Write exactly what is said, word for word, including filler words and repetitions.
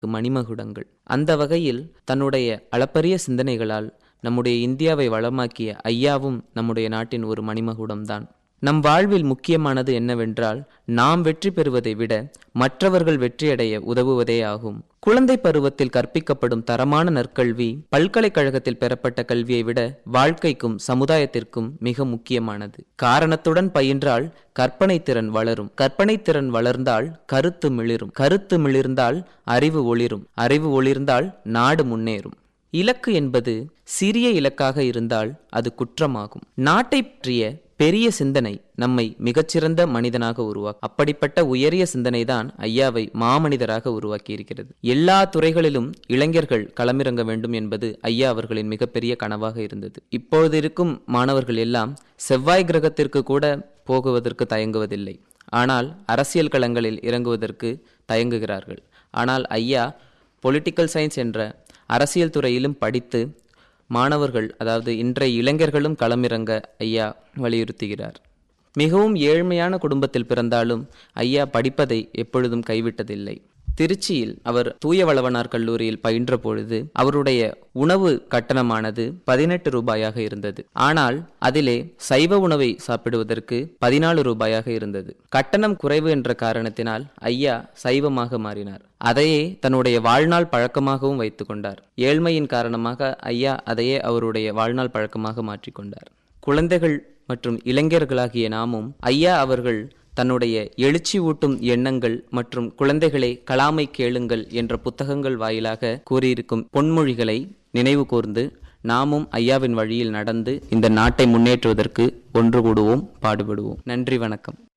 மணிமகுடங்கள். அந்த வகையில் தன்னுடைய அளப்பரிய சிந்தனைகளால் நம்முடைய இந்தியாவை வளமாக்கிய ஐயாவும் நம்முடைய நாட்டின் ஒரு மணிமகுடம்தான். நம் வாழ்வில் முக்கியமானது என்னவென்றால், நாம் வெற்றி பெறுவதை விட மற்றவர்கள் வெற்றியடைய உதவுவதே ஆகும். குழந்தை பருவத்தில் கற்பிக்கப்படும் தரமான நற்கல்வி பல்கலைக்கழகத்தில் பெறப்பட்ட கல்வியை விட வாழ்க்கைக்கும் சமுதாயத்திற்கும் மிக முக்கியமானது. காரணத்துடன் பயின்றால் கற்பனை திறன் வளரும். கற்பனை திறன் வளர்ந்தால் கருத்து மிளிரும். கருத்து மிளிர்ந்தால் அறிவு ஒளிரும். அறிவு ஒளிர்ந்தால் நாடு முன்னேறும். இலக்கு என்பது சிறிய இலக்காக இருந்தால் அது குற்றமாகும். நாட்டை பற்றிய பெரிய சிந்தனை நம்மை மிகச்சிறந்த மனிதனாக உருவாக்கும். அப்படிப்பட்ட உயரிய சிந்தனை தான் ஐயாவை மாமனிதராக உருவாக்கி இருக்கிறது. எல்லா துறைகளிலும் இளைஞர்கள் களமிறங்க வேண்டும் என்பது ஐயா அவர்களின் மிகப்பெரிய கனவாக இருந்தது. இப்பொழுது இருக்கும் மாணவர்கள் எல்லாம் செவ்வாய் கிரகத்திற்கு கூட போகுவதற்கு தயங்குவதில்லை. ஆனால் அரசியல் களங்களில் இறங்குவதற்கு தயங்குகிறார்கள். ஆனால் ஐயா பொலிட்டிக்கல் சயின்ஸ் என்ற அரசியல் துறையிலும் படித்து மாணவர்கள், அதாவது இன்றைய இளைஞர்களும் களமிறங்க ஐயா வலியுறுத்துகிறார். மிகவும் ஏழ்மையான குடும்பத்தில் பிறந்தாலும் ஐயா படிப்பதை எப்பொழுதும் கைவிட்டதில்லை. திருச்சியில் அவர் தூய வளவனார் கல்லூரியில் பயின்ற பொழுது அவருடைய உணவு கட்டணமானது பதினெட்டு ரூபாயாக இருந்தது. ஆனால் அதிலே சைவ உணவை சாப்பிடுவதற்கு பதினாலு ரூபாயாக இருந்தது. கட்டணம் குறைவு என்ற காரணத்தினால் ஐயா சைவமாக மாறினார். அதையே தன்னுடைய வாழ்நாள் பழக்கமாகவும் வைத்து கொண்டார். ஏழ்மையின் காரணமாக ஐயா அதையே அவருடைய வாழ்நாள் பழக்கமாக மாற்றிக்கொண்டார். குழந்தைகள் மற்றும் இளைஞர்களாகிய நாமும் ஐயா அவர்கள் தன்னுடைய எழுச்சி ஊட்டும் எண்ணங்கள் மற்றும் குழந்தைகளை கலாமை கேளுங்கள் என்ற புத்தகங்கள் வாயிலாக கூறியிருக்கும் பொன்மொழிகளை நினைவு கூர்ந்து நாமும் ஐயாவின் வழியில் நடந்து இந்த நாட்டை முன்னேற்றுவதற்கு ஒன்று கூடுவோம், பாடுபடுவோம். நன்றி, வணக்கம்.